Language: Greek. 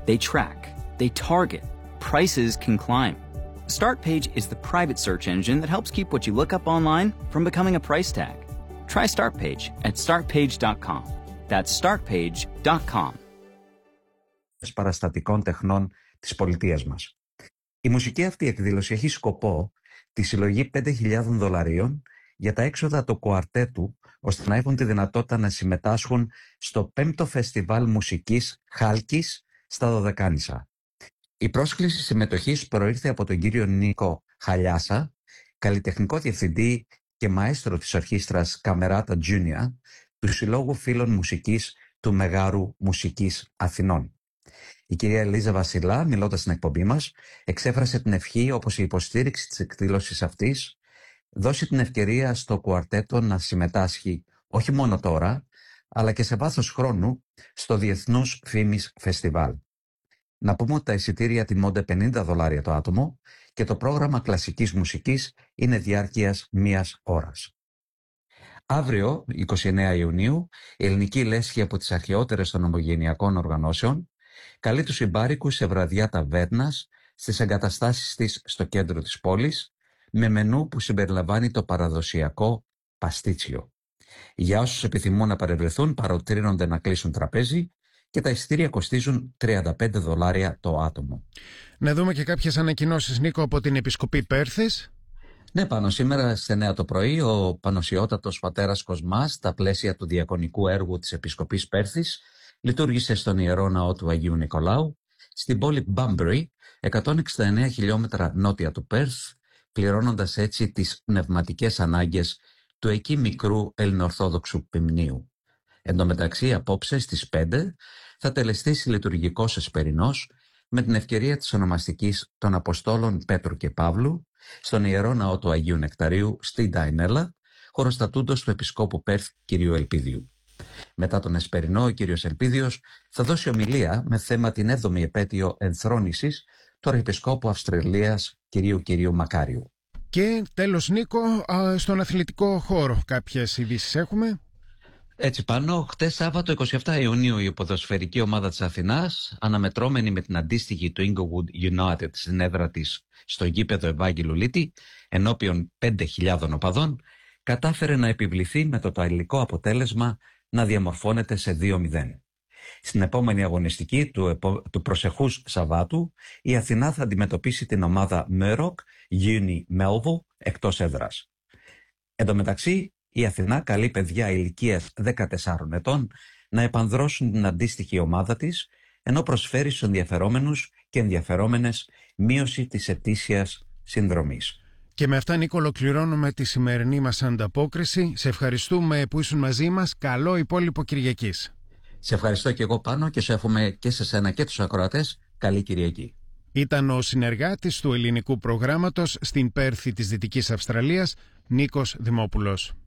They track, they target, prices can climb. Startpage is the private search engine that helps keep what you look up online from becoming a price tag. Try Startpage at startpage.com. That's startpage.com. Παραστατικών τεχνών της πολιτείας μας. Η μουσική αυτή εκδήλωση έχει σκοπό τη συλλογή $5,000 για τα έξοδα του κουαρτέτου, ώστε να έχουν τη δυνατότητα να συμμετάσχουν στο 5ο Φεστιβάλ Μουσικής Χάλκης στα Δωδεκάνησα. Η πρόσκληση συμμετοχής προήρθε από τον κύριο Νίκο Χαλιάσα, καλλιτεχνικό διευθυντή και μαέστρο της ορχήστρας Καμεράτα Junior του Συλλόγου Φίλων Μουσικής του Μεγάρου Μουσικής Αθηνών. Η κυρία Ελίζα Βασιλά, μιλώντας στην εκπομπή μας, εξέφρασε την ευχή, όπως η υποστήριξη της εκδήλωσης αυτής δώσει την ευκαιρία στο κουαρτέτο να συμμετάσχει όχι μόνο τώρα, αλλά και σε βάθος χρόνου στο Διεθνούς Φήμης Φεστιβάλ. Να πούμε ότι τα εισιτήρια τιμώνται $50 το άτομο και το πρόγραμμα κλασικής μουσικής είναι διάρκειας 1 ώρας. Αύριο, 29 Ιουνίου, η Ελληνική Λέσχη από τις αρχαιότερες των ομογενειακών οργανώσεων καλεί τους συμπάρικους σε βραδιά ταβέρνας στις εγκαταστάσεις της στο κέντρο της πόλης, με μενού που συμπεριλαμβάνει το παραδοσιακό παστίτσιο. Για όσους επιθυμούν να παρευρεθούν, παροτρύνονται να κλείσουν τραπέζι και τα εισιτήρια κοστίζουν $35 το άτομο. Να δούμε και κάποιες ανακοινώσεις, Νίκο, από την Επισκοπή Πέρθης. Ναι, πάνω σήμερα στις 9 το πρωί ο Πανωσιότατος Πατέρας Κοσμάς, στα πλαίσια του διακονικού έργου της Επισκοπής Πέρθης, λειτουργήσε στον Ιερό Ναό του Αγίου Νικολάου, στην πόλη Μπάμπρι, 169 χιλιόμετρα νότια του Πέρθ, πληρώνοντας έτσι τις πνευματικές ανάγκες του εκεί μικρού ελληνοορθόδοξου ποιμνίου. Εν τω μεταξύ, απόψε στις 5 θα τελεστήσει λειτουργικός εσπερινός με την ευκαιρία της ονομαστικής των Αποστόλων Πέτρου και Παύλου στον Ιερό Ναό του Αγίου Νεκταρίου στην Νταϊνέλα, χωροστατούντος του Επισκόπου Πέρθ κ. Ελπίδιου. Μετά τον εσπερινό, ο κ. Ελπίδιος θα δώσει ομιλία με θέμα την 7η επέτειο ενθρόνησης του Αρχιεπισκόπου Αυστραλίας κ. Μακάριου. Και τέλος, Νίκο, στον αθλητικό χώρο κάποιες ειδήσεις έχουμε. Έτσι πάνω, χτες Σάββατο 27 Ιουνίου η ποδοσφαιρική ομάδα της Αθηνάς, αναμετρώμενη με την αντίστοιχη του Inglewood United στην έδρα της στο γήπεδο Ευάγγελου Λίτη, ενώπιον 5.000 οπαδών, κατάφερε να επιβληθεί με το τελικό αποτέλεσμα να διαμορφώνεται σε 2-0. Στην επόμενη αγωνιστική του προσεχούς Σαββάτου, η Αθηνά θα αντιμετωπίσει την ομάδα Murdoch Uni Melville εκτός έδρας. Εν τω μεταξύ, η Αθηνά καλεί παιδιά ηλικίας 14 ετών να επανδρώσουν την αντίστοιχη ομάδα της, ενώ προσφέρει στους ενδιαφερόμενους και ενδιαφερόμενες μείωση της ετήσιας συνδρομής. Και με αυτά, Νίκο, ολοκληρώνουμε τη σημερινή μας ανταπόκριση. Σε ευχαριστούμε που ήσουν μαζί μας. Καλό υπόλοιπο Κυριακής. Σε ευχαριστώ και εγώ πάνω και σε εύχομαι και σε σένα και τους ακροατές καλή Κυριακή. Ήταν ο συνεργάτης του ελληνικού προγράμματος στην Πέρθη της Δυτικής Αυστραλίας, Νίκος Δημόπουλος.